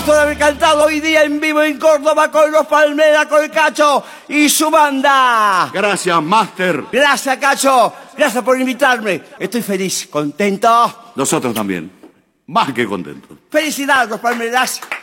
gusto de haber cantado hoy día en vivo en Córdoba con los Palmera, con el Cacho y su banda. Gracias, Máster. Gracias, Cacho. Gracias por invitarme. Estoy feliz, contento. Nosotros también. Más que contentos. Felicidades, los Palmeras.